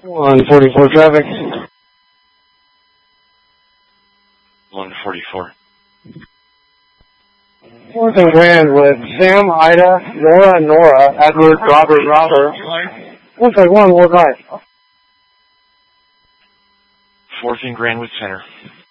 144 traffic. 144. Fourth and Grand with Sam, Ida, Nora, Edward, Robert. Looks like one more guy. Fourth and Grand with center.